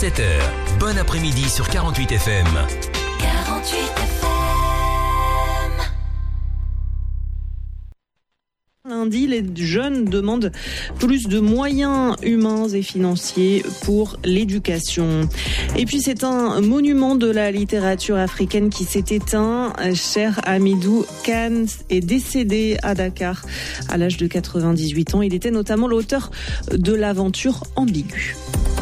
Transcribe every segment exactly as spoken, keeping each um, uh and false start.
sept heures, bon après-midi sur quarante-huit F M. quarante-huit F M. Lundi, les jeunes demandent plus de moyens humains et financiers pour l'éducation. Et puis c'est un monument de la littérature africaine qui s'est éteint. Cher Hamidou Kane est décédé à Dakar à l'âge de quatre-vingt-dix-huit ans. Il était notamment l'auteur de l'aventure ambiguë.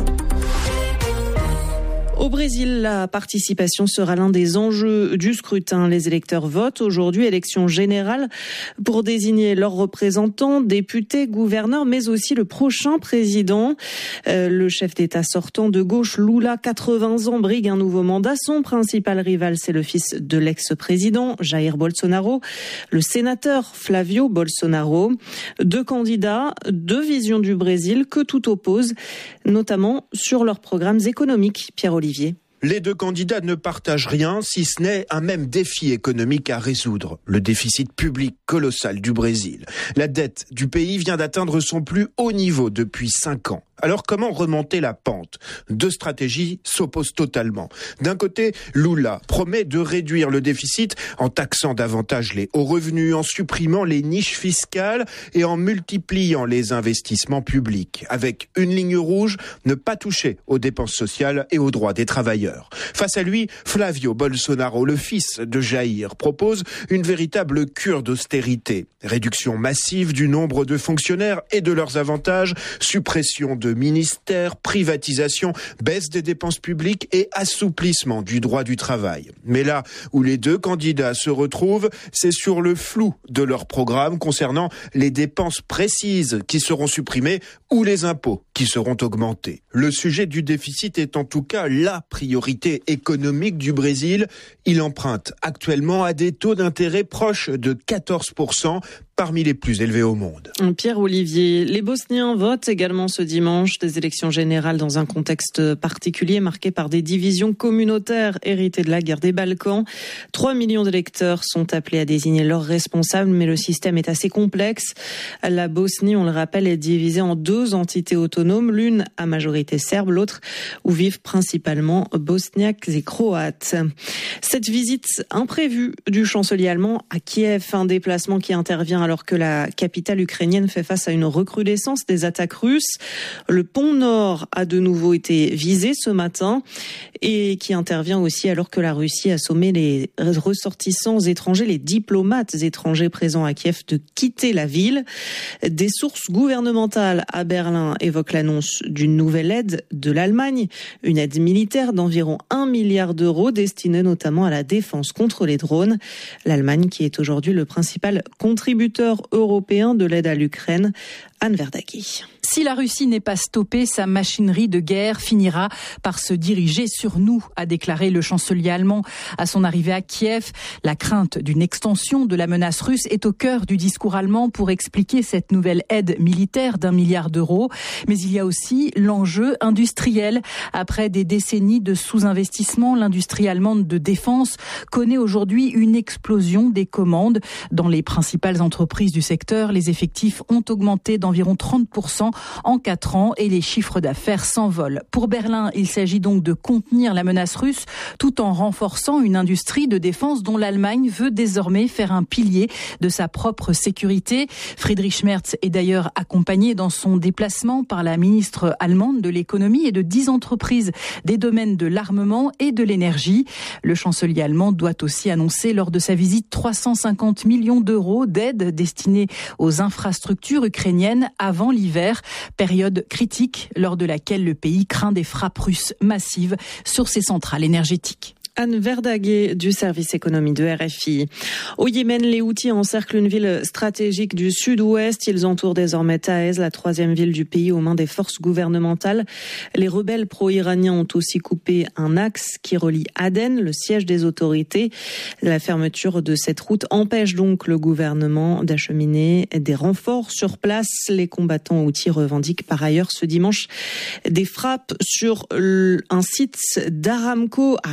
Au Brésil, la participation sera l'un des enjeux du scrutin. Les électeurs votent aujourd'hui, élection générale, pour désigner leurs représentants, députés, gouverneurs, mais aussi le prochain président. Euh, le chef d'État sortant de gauche, Lula, quatre-vingts ans, brigue un nouveau mandat. Son principal rival, c'est le fils de l'ex-président, Jair Bolsonaro, le sénateur Flavio Bolsonaro. Deux candidats, deux visions du Brésil que tout oppose, notamment sur leurs programmes économiques. Pierre-Olivier. Les deux candidats ne partagent rien, si ce n'est un même défi économique à résoudre, le déficit public colossal du Brésil. La dette du pays vient d'atteindre son plus haut niveau depuis cinq ans. Alors comment remonter la pente ? Deux stratégies s'opposent totalement. D'un côté, Lula promet de réduire le déficit en taxant davantage les hauts revenus, en supprimant les niches fiscales et en multipliant les investissements publics. Avec une ligne rouge, ne pas toucher aux dépenses sociales et aux droits des travailleurs. Face à lui, Flavio Bolsonaro, le fils de Jair, propose une véritable cure d'austérité. Réduction massive du nombre de fonctionnaires et de leurs avantages, suppression de ministères, privatisation, baisse des dépenses publiques et assouplissement du droit du travail. Mais là où les deux candidats se retrouvent, c'est sur le flou de leur programme concernant les dépenses précises qui seront supprimées ou les impôts qui seront augmentés. Le sujet du déficit est en tout cas la priorité économique du Brésil. Il emprunte actuellement à des taux d'intérêt proches de quatorze pour cent, parmi les plus élevés au monde. Pierre-Olivier, les Bosniens votent également ce dimanche des élections générales dans un contexte particulier marqué par des divisions communautaires héritées de la guerre des Balkans. Trois millions d'électeurs sont appelés à désigner leurs responsables, mais le système est assez complexe. La Bosnie, on le rappelle, est divisée en deux entités autonomes, l'une à majorité serbe, l'autre où vivent principalement bosniaques et croates. Cette visite imprévue du chancelier allemand à Kiev, un déplacement qui intervient alors que la capitale ukrainienne fait face à une recrudescence des attaques russes. Le pont Nord a de nouveau été visé ce matin et qui intervient aussi alors que la Russie a sommé les ressortissants étrangers, les diplomates étrangers présents à Kiev de quitter la ville. Des sources gouvernementales à Berlin évoquent l'annonce d'une nouvelle aide de l'Allemagne, une aide militaire d'environ un milliard d'euros destinée notamment à la défense contre les drones. L'Allemagne qui est aujourd'hui le principal contributeur européen de l'aide à l'Ukraine. Anne Verdaghi. Si la Russie n'est pas stoppée, sa machinerie de guerre finira par se diriger sur nous, a déclaré le chancelier allemand à son arrivée à Kiev. La crainte d'une extension de la menace russe est au cœur du discours allemand pour expliquer cette nouvelle aide militaire d'un milliard d'euros. Mais il y a aussi l'enjeu industriel. Après des décennies de sous-investissement, l'industrie allemande de défense connaît aujourd'hui une explosion des commandes. Dans les principales entreprises du secteur, les effectifs ont augmenté d'environ trente pour cent en quatre ans et les chiffres d'affaires s'envolent. Pour Berlin, il s'agit donc de contenir la menace russe tout en renforçant une industrie de défense dont l'Allemagne veut désormais faire un pilier de sa propre sécurité. Friedrich Merz est d'ailleurs accompagné dans son déplacement par la ministre allemande de l'économie et de dix entreprises des domaines de l'armement et de l'énergie. Le chancelier allemand doit aussi annoncer lors de sa visite trois cent cinquante millions d'euros d'aide destinée aux infrastructures ukrainiennes avant l'hiver. Période critique lors de laquelle le pays craint des frappes russes massives sur ses centrales énergétiques. Anne Verdaghi du service économie de R F I. Au Yémen, les Houthis encerclent une ville stratégique du sud-ouest. Ils entourent désormais Taïz, la troisième ville du pays, aux mains des forces gouvernementales. Les rebelles pro-iraniens ont aussi coupé un axe qui relie Aden, le siège des autorités. La fermeture de cette route empêche donc le gouvernement d'acheminer des renforts sur place. Les combattants Houthis revendiquent par ailleurs ce dimanche des frappes sur un site d'Aramco à Riyad.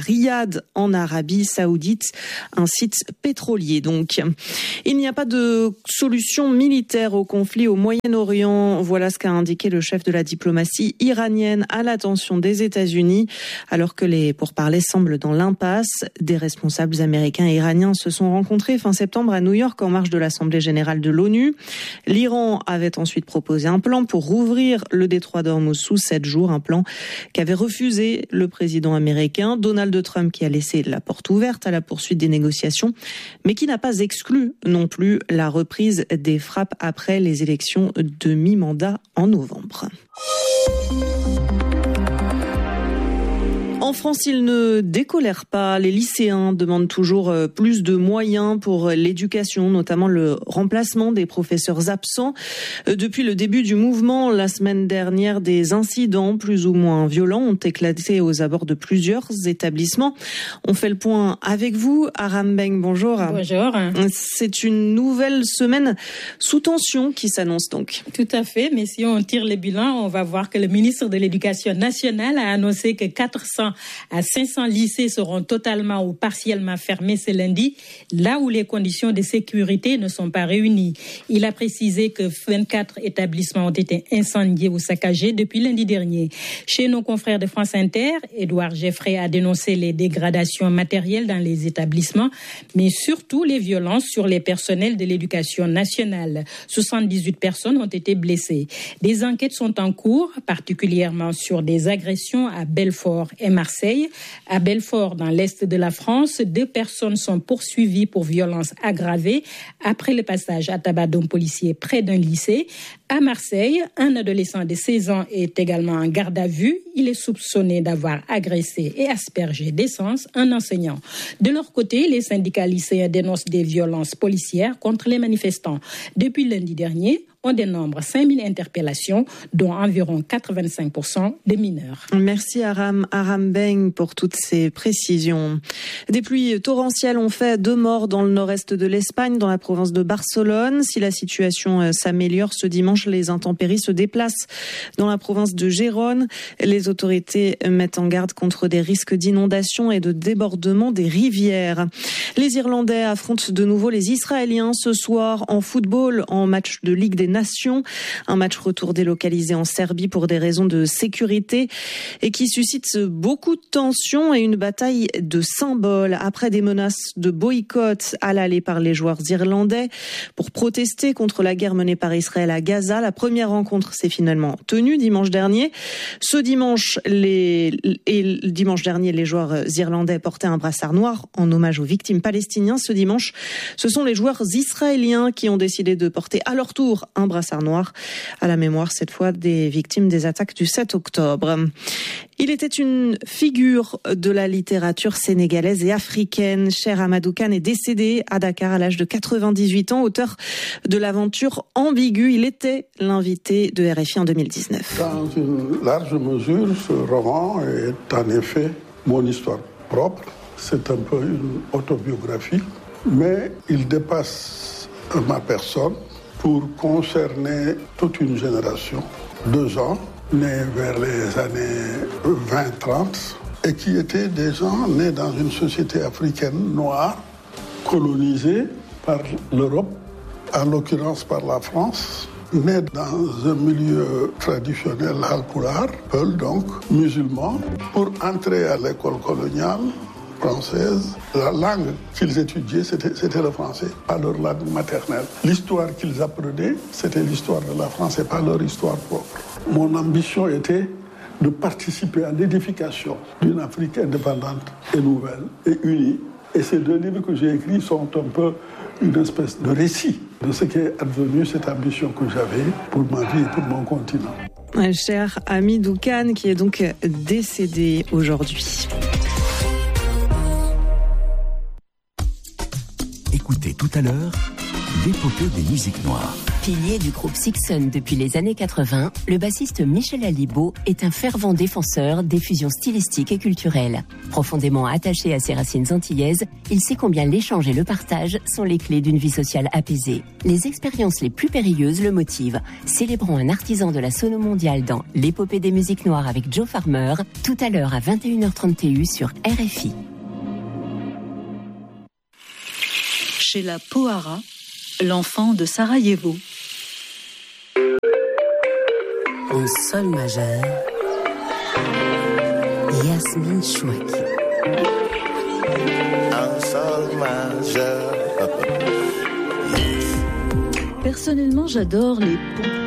Riyad en Arabie Saoudite, un site pétrolier donc. Il n'y a pas de solution militaire au conflit au Moyen-Orient. Voilà ce qu'a indiqué le chef de la diplomatie iranienne à l'attention des États-Unis, alors que les pourparlers semblent dans l'impasse. Des responsables américains et iraniens se sont rencontrés fin septembre à New York en marge de l'Assemblée générale de l'ONU. L'Iran avait ensuite proposé un plan pour rouvrir le détroit d'Ormuz sous sept jours, un plan qu'avait refusé le président américain Donald Trump, qui a laissé la porte ouverte à la poursuite des négociations, mais qui n'a pas exclu non plus la reprise des frappes après les élections de mi-mandat en novembre. En France, ils ne décolèrent pas. Les lycéens demandent toujours plus de moyens pour l'éducation, notamment le remplacement des professeurs absents. Depuis le début du mouvement, la semaine dernière, des incidents plus ou moins violents ont éclaté aux abords de plusieurs établissements. On fait le point avec vous. Aram Beng, bonjour. Bonjour. C'est une nouvelle semaine sous tension qui s'annonce donc. Tout à fait, mais si on tire les bilans, on va voir que le ministre de l'Éducation nationale a annoncé que quatre cents à cinq cents lycées seront totalement ou partiellement fermés ce lundi, là où les conditions de sécurité ne sont pas réunies. Il a précisé que vingt-quatre établissements ont été incendiés ou saccagés depuis lundi dernier. Chez nos confrères de France Inter, Édouard Geffray a dénoncé les dégradations matérielles dans les établissements, mais surtout les violences sur les personnels de l'éducation nationale. soixante-dix-huit personnes ont été blessées. Des enquêtes sont en cours, particulièrement sur des agressions à Belfort et Marseille. À Belfort, dans l'est de la France, deux personnes sont poursuivies pour violences aggravées après le passage à tabac d'un policier près d'un lycée. À Marseille, un adolescent de seize ans est également en garde à vue. Il est soupçonné d'avoir agressé et aspergé d'essence un enseignant. De leur côté, les syndicats lycéens dénoncent des violences policières contre les manifestants. Depuis lundi dernier, on dénombre cinq mille interpellations, dont environ quatre-vingt-cinq pour cent de mineurs. Merci Aram, Aram Beng pour toutes ces précisions. Des pluies torrentielles ont fait deux morts dans le nord-est de l'Espagne, dans la province de Barcelone. Si la situation s'améliore ce dimanche, les intempéries se déplacent dans la province de Gérone. Les autorités mettent en garde contre des risques d'inondation et de débordement des rivières. Les Irlandais affrontent de nouveau les Israéliens ce soir en football, en match de Ligue des Nations. Un match retour délocalisé en Serbie pour des raisons de sécurité et qui suscite beaucoup de tensions et une bataille de symboles. Après des menaces de boycott à l'aller par les joueurs irlandais pour protester contre la guerre menée par Israël à Gaza, la première rencontre s'est finalement tenue dimanche dernier. Ce dimanche, les, et dimanche dernier, les joueurs irlandais portaient un brassard noir en hommage aux victimes palestiniennes. Ce dimanche, ce sont les joueurs israéliens qui ont décidé de porter à leur tour un brassard noir à la mémoire, cette fois, des victimes des attaques du sept octobre. Il était une figure de la littérature sénégalaise et africaine. Cheikh Amadou Kane est décédé à Dakar à l'âge de quatre-vingt-dix-huit ans, auteur de l'aventure ambiguë. Il était l'invité de R F I en deux mille dix-neuf. Dans une large mesure, ce roman est en effet mon histoire propre. C'est un peu une autobiographie, mais il dépasse ma personne pour concerner toute une génération de gens nés vers les années vingt trente et qui étaient des gens nés dans une société africaine noire, colonisée par l'Europe, en l'occurrence par la France, nés dans un milieu traditionnel halpulaar, peul donc, musulman, pour entrer à l'école coloniale française. La langue qu'ils étudiaient, c'était, c'était le français, pas leur langue maternelle. L'histoire qu'ils apprenaient, c'était l'histoire de la France et pas leur histoire propre. Mon ambition était de participer à l'édification d'une Afrique indépendante et nouvelle et unie. Et ces deux livres que j'ai écrits sont un peu une espèce de récit de ce qui est advenu, cette ambition que j'avais pour ma vie et pour mon continent. Cheikh Amadou Kane, qui est donc décédé aujourd'hui. Écoutez tout à l'heure l'épopée des musiques noires. Pilier du groupe Sixun depuis les années quatre-vingts, le bassiste Michel Alibo est un fervent défenseur des fusions stylistiques et culturelles. Profondément attaché à ses racines antillaises, il sait combien l'échange et le partage sont les clés d'une vie sociale apaisée. Les expériences les plus périlleuses le motivent. Célébrons un artisan de la sono mondiale dans l'épopée des musiques noires avec Joe Farmer, tout à l'heure à vingt et une heures trente T U sur R F I. Sheila Pohara, l'enfant de Sarajevo. En sol majeur, Yasmine Chouaki. En sol majeur. Personnellement, j'adore les ponts.